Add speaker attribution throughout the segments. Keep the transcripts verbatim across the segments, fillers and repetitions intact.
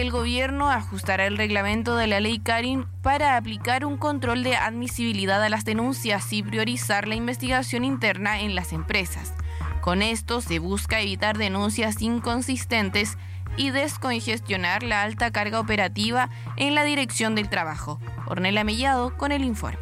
Speaker 1: el gobierno ajustará el reglamento de la ley Karin para aplicar un control de admisibilidad a las denuncias y priorizar la investigación interna en las empresas. Con esto se busca evitar denuncias inconsistentes y descongestionar la alta carga operativa en la Dirección del Trabajo. Ornella Mellado con el informe.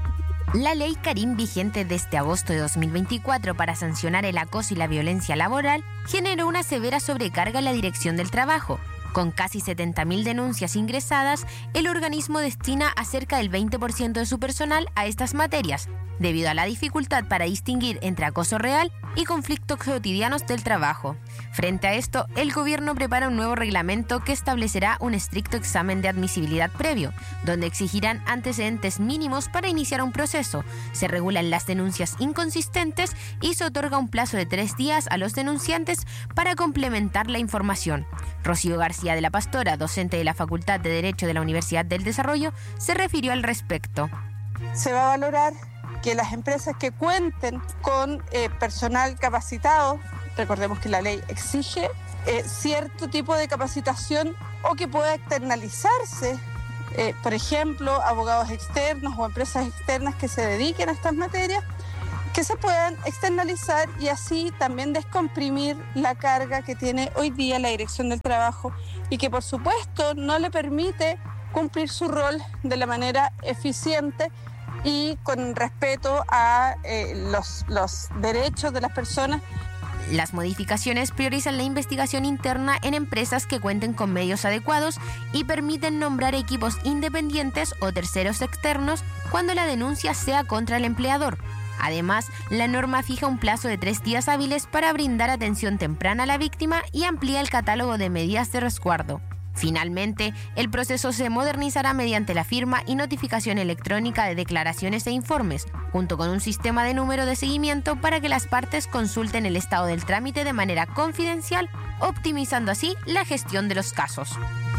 Speaker 2: La ley Karin, vigente desde agosto de dos mil veinticuatro para sancionar el acoso y la violencia laboral, generó una severa sobrecarga en la Dirección del Trabajo. Con casi setenta mil denuncias ingresadas, el organismo destina a cerca del veinte por ciento de su personal a estas materias, debido a la dificultad para distinguir entre acoso real y conflictos cotidianos del trabajo. Frente a esto, el gobierno prepara un nuevo reglamento que establecerá un estricto examen de admisibilidad previo, donde exigirán antecedentes mínimos para iniciar un proceso, se regulan las denuncias inconsistentes y se otorga un plazo de tres días a los denunciantes para complementar la información. Rocío García de la Pastora, docente de la Facultad de Derecho de la Universidad del Desarrollo, se refirió al respecto.
Speaker 3: Se va a valorar que las empresas que cuenten con eh, personal capacitado, recordemos que la ley exige eh, cierto tipo de capacitación o que pueda externalizarse, eh, por ejemplo, abogados externos o empresas externas que se dediquen a estas materias, que se puedan externalizar y así también descomprimir la carga que tiene hoy día la Dirección del Trabajo y que por supuesto no le permite cumplir su rol de la manera eficiente y con respeto a eh, los, los derechos de las personas.
Speaker 2: Las modificaciones priorizan la investigación interna en empresas que cuenten con medios adecuados y permiten nombrar equipos independientes o terceros externos cuando la denuncia sea contra el empleador. Además, la norma fija un plazo de tres días hábiles para brindar atención temprana a la víctima y amplía el catálogo de medidas de resguardo. Finalmente, el proceso se modernizará mediante la firma y notificación electrónica de declaraciones e informes, junto con un sistema de número de seguimiento para que las partes consulten el estado del trámite de manera confidencial, optimizando así la gestión de los casos.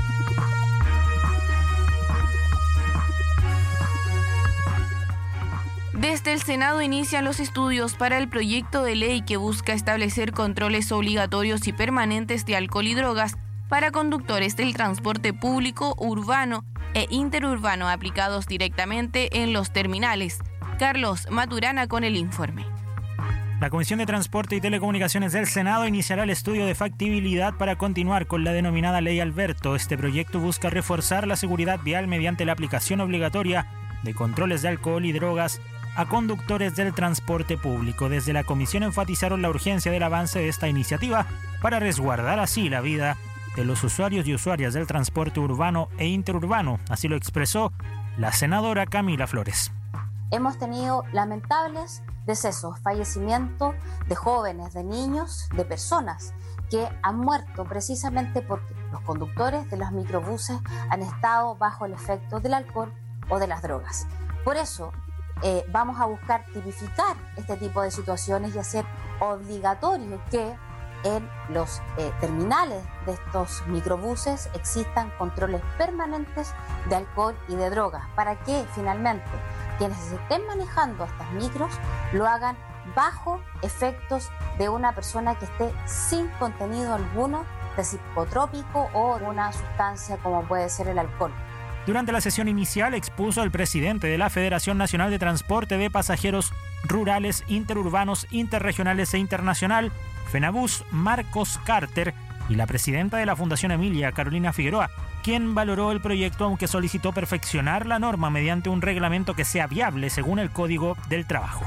Speaker 1: Desde el Senado inician los estudios para el proyecto de ley que busca establecer controles obligatorios y permanentes de alcohol y drogas para conductores del transporte público, urbano e interurbano aplicados directamente en los terminales. Carlos Maturana con el informe.
Speaker 4: La Comisión de Transporte y Telecomunicaciones del Senado iniciará el estudio de factibilidad para continuar con la denominada Ley Alberto. Este proyecto busca reforzar la seguridad vial mediante la aplicación obligatoria de controles de alcohol y drogas a conductores del transporte público. Desde la comisión enfatizaron la urgencia del avance de esta iniciativa para resguardar así la vida de los usuarios y usuarias del transporte urbano e interurbano. Así lo expresó la senadora Camila Flores.
Speaker 5: Hemos tenido lamentables decesos, fallecimientos de jóvenes, de niños, de personas que han muerto precisamente porque los conductores de los microbuses han estado bajo el efecto del alcohol o de las drogas. Por eso eh, vamos a buscar tipificar este tipo de situaciones y hacer obligatorio que en los eh, terminales de estos microbuses existan controles permanentes de alcohol y de drogas para que finalmente quienes estén manejando estas micros lo hagan bajo efectos de una persona que esté sin contenido alguno de psicotrópico o de una sustancia como puede ser el alcohol.
Speaker 4: Durante la sesión inicial expuso el presidente de la Federación Nacional de Transporte de Pasajeros Rurales, Interurbanos, Interregionales e Internacional, FENABUS, Marcos Carter, y la presidenta de la Fundación Emilia, Carolina Figueroa, quien valoró el proyecto aunque solicitó perfeccionar la norma mediante un reglamento que sea viable según el Código del Trabajo.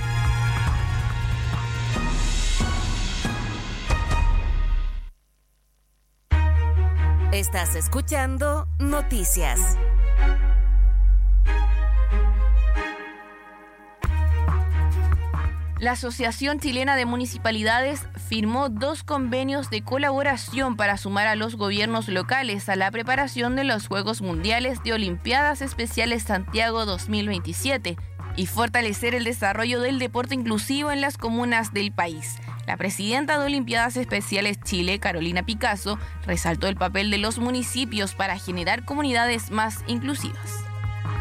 Speaker 6: Estás escuchando Noticias.
Speaker 1: La Asociación Chilena de Municipalidades firmó dos convenios de colaboración para sumar a los gobiernos locales a la preparación de los Juegos Mundiales de Olimpiadas Especiales Santiago dos mil veintisiete y fortalecer el desarrollo del deporte inclusivo en las comunas del país. La presidenta de Olimpiadas Especiales Chile, Carolina Picasso, resaltó el papel de los municipios para generar comunidades más inclusivas.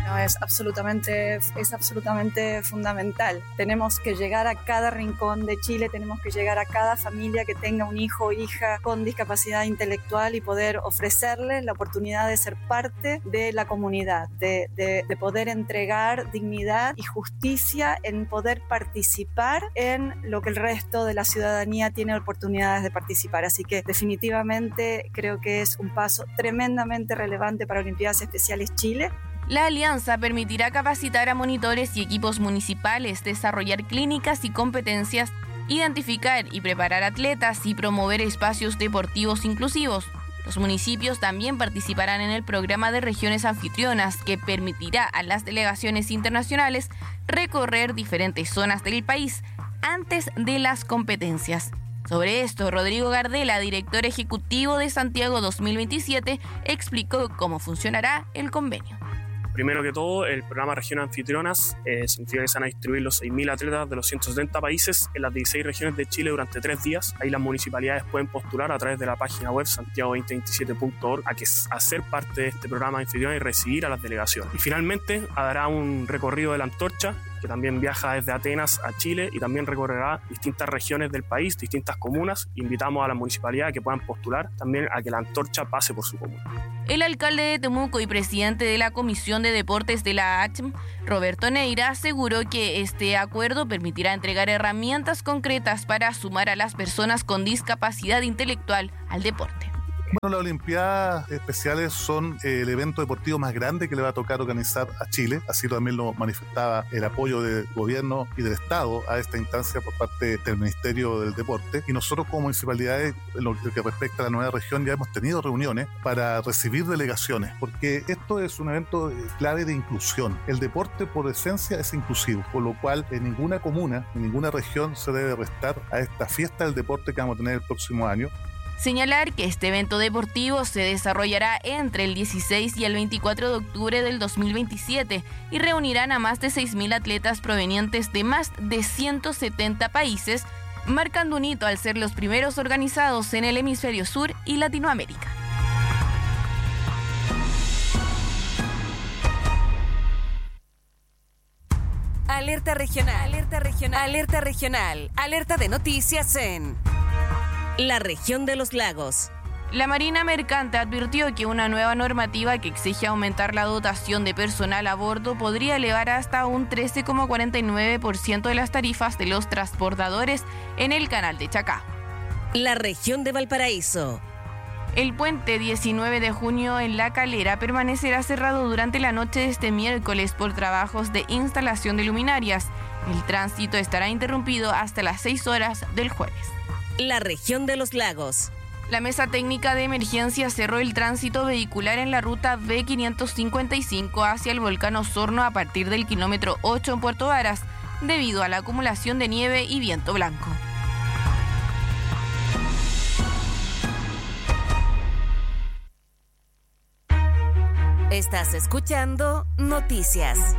Speaker 7: No, es absolutamente, es absolutamente fundamental. Tenemos que llegar a cada rincón de Chile, tenemos que llegar a cada familia que tenga un hijo o hija con discapacidad intelectual y poder ofrecerles la oportunidad de ser parte de la comunidad, de, de, de poder entregar dignidad y justicia, en poder participar en lo que el resto de la ciudadanía tiene oportunidades de participar. Así que definitivamente creo que es un paso tremendamente relevante para Olimpiadas Especiales Chile.
Speaker 1: La alianza permitirá capacitar a monitores y equipos municipales, desarrollar clínicas y competencias, identificar y preparar atletas y promover espacios deportivos inclusivos. Los municipios también participarán en el programa de regiones anfitrionas, que permitirá a las delegaciones internacionales recorrer diferentes zonas del país antes de las competencias. Sobre esto, Rodrigo Gardela, director ejecutivo de Santiago dos mil veintisiete, explicó cómo funcionará el convenio.
Speaker 8: Primero que todo, el programa Regiones Anfitrionas eh, significa que se van a distribuir los seis mil atletas de los ciento setenta países en las dieciséis regiones de Chile durante tres días. Ahí las municipalidades pueden postular a través de la página web santiago dos mil veintisiete punto org a, que, a ser parte de este programa anfitrión y recibir a las delegaciones. Y finalmente, hará un recorrido de la antorcha, que también viaja desde Atenas a Chile y también recorrerá distintas regiones del país, distintas comunas. Invitamos a las municipalidades que puedan postular también a que la antorcha pase por su comuna.
Speaker 1: El alcalde de Temuco y presidente de la Comisión de Deportes de la A C M, Roberto Neira, aseguró que este acuerdo permitirá entregar herramientas concretas para sumar a las personas con discapacidad intelectual al deporte.
Speaker 9: Bueno, las Olimpiadas Especiales son eh, el evento deportivo más grande que le va a tocar organizar a Chile. Así también lo manifestaba el apoyo del gobierno y del Estado a esta instancia por parte del Ministerio del Deporte. Y nosotros como municipalidades, en lo que respecta a la nueva región, ya hemos tenido reuniones para recibir delegaciones, porque esto es un evento clave de inclusión. El deporte por esencia es inclusivo, por lo cual en ninguna comuna, en ninguna región se debe restar a esta fiesta del deporte que vamos a tener el próximo año.
Speaker 1: Señalar que este evento deportivo se desarrollará entre el dieciséis y el veinticuatro de octubre del dos mil veintisiete y reunirán a más de seis mil atletas provenientes de más de ciento setenta países, marcando un hito al ser los primeros organizados en el hemisferio sur y Latinoamérica.
Speaker 6: Alerta regional, alerta regional, alerta regional, alerta de noticias en la región de los lagos.
Speaker 1: La Marina Mercante advirtió que una nueva normativa que exige aumentar la dotación de personal a bordo podría elevar hasta un trece coma cuarenta y nueve por ciento de las tarifas de los transportadores en el canal de Chacá.
Speaker 6: La región de Valparaíso.
Speaker 1: El puente diecinueve de junio en La Calera permanecerá cerrado durante la noche de este miércoles por trabajos de instalación de luminarias. El tránsito estará interrumpido hasta las seis horas del jueves.
Speaker 6: La región de los lagos.
Speaker 1: La Mesa Técnica de Emergencia cerró el tránsito vehicular en la ruta B quinientos cincuenta y cinco hacia el volcán Osorno a partir del kilómetro ocho en Puerto Varas, debido a la acumulación de nieve y viento blanco.
Speaker 6: Estás escuchando Noticias.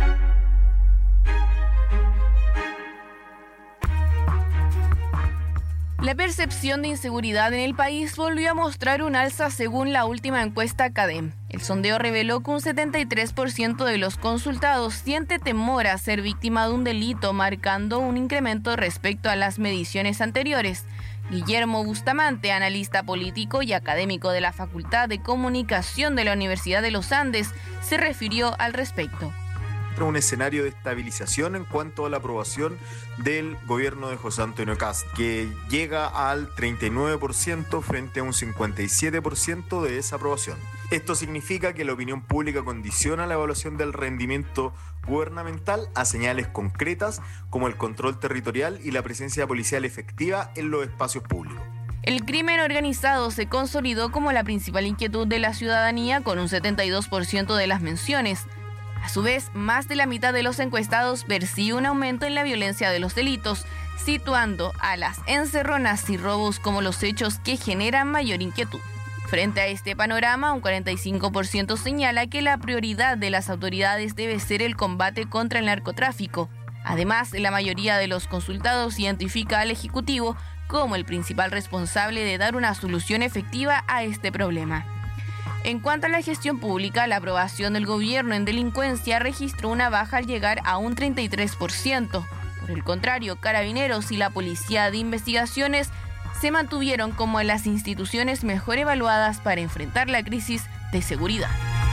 Speaker 1: La percepción de inseguridad en el país volvió a mostrar un alza según la última encuesta CADEM. El sondeo reveló que un setenta y tres por ciento de los consultados siente temor a ser víctima de un delito, marcando un incremento respecto a las mediciones anteriores. Guillermo Bustamante, analista político y académico de la Facultad de Comunicación de la Universidad de los Andes, se refirió al respecto.
Speaker 10: Un escenario de estabilización en cuanto a la aprobación del gobierno de José Antonio Kast, que llega al treinta y nueve por ciento frente a un cincuenta y siete por ciento de desaprobación. Esto significa que la opinión pública condiciona la evaluación del rendimiento gubernamental a señales concretas como el control territorial y la presencia policial efectiva en los espacios públicos.
Speaker 1: El crimen organizado se consolidó como la principal inquietud de la ciudadanía con un setenta y dos por ciento de las menciones. A su vez, más de la mitad de los encuestados percibe un aumento en la violencia de los delitos, situando a las encerronas y robos como los hechos que generan mayor inquietud. Frente a este panorama, un cuarenta y cinco por ciento señala que la prioridad de las autoridades debe ser el combate contra el narcotráfico. Además, la mayoría de los consultados identifica al Ejecutivo como el principal responsable de dar una solución efectiva a este problema. En cuanto a la gestión pública, la aprobación del gobierno en delincuencia registró una baja al llegar a un treinta y tres por ciento. Por el contrario, Carabineros y la Policía de Investigaciones se mantuvieron como las instituciones mejor evaluadas para enfrentar la crisis de seguridad.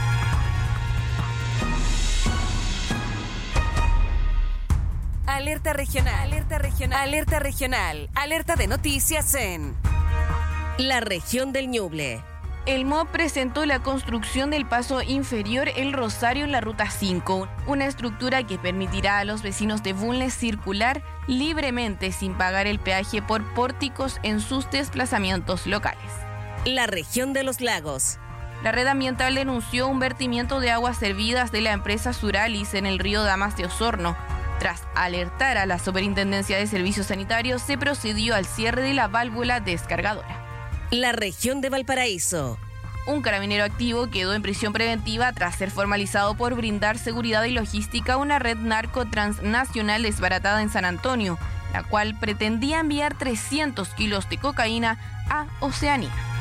Speaker 6: Alerta regional, alerta regional, alerta regional, alerta de noticias en la región del Ñuble.
Speaker 1: El M O B presentó la construcción del paso inferior El Rosario en la Ruta cinco, una estructura que permitirá a los vecinos de Bulnes circular libremente sin pagar el peaje por pórticos en sus desplazamientos locales.
Speaker 6: La región de los lagos.
Speaker 1: La red ambiental denunció un vertimiento de aguas servidas de la empresa Suralis en el río Damas de Osorno. Tras alertar a la Superintendencia de Servicios Sanitarios, se procedió al cierre de la válvula descargadora.
Speaker 6: La región de Valparaíso.
Speaker 1: Un carabinero activo quedó en prisión preventiva tras ser formalizado por brindar seguridad y logística a una red narco transnacional desbaratada en San Antonio, la cual pretendía enviar trescientos kilos de cocaína a Oceanía.